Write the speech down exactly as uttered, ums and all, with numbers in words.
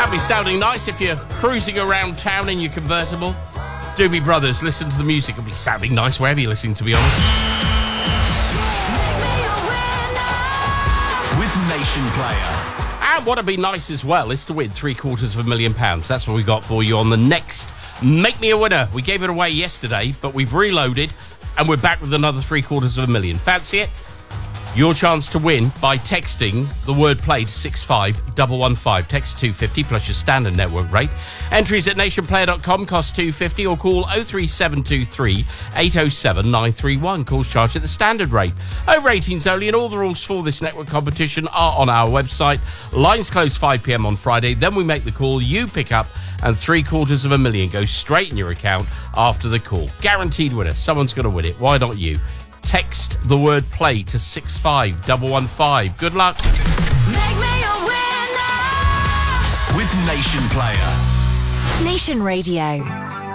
That'd be sounding nice if you're cruising around town in your convertible. Doobie Brothers, listen to the music. It'll be sounding nice wherever you're listening, to be honest. With Nation Player. And what'd be nice as well is to win three quarters of a million pounds. That's what we got for you on the next Make Me a Winner. We gave it away yesterday, but we've reloaded and we're back with another three quarters of a million. Fancy it? Your chance to win by texting the word play to six five one one five. Text two fifty plus your standard network rate. Entries at nation player dot com cost two fifty or call oh three seven two three eight oh seven nine three one. Calls charged at the standard rate. Over eighteens only, and all the rules for this network competition are on our website. Lines close five p.m. on Friday. Then we make the call, you pick up, and three quarters of a million goes straight in your account after the call. Guaranteed winner. Someone's going to win it. Why not you? Text the word play to six five one one five. Good luck. Make me a winner with Nation Player. Nation Radio.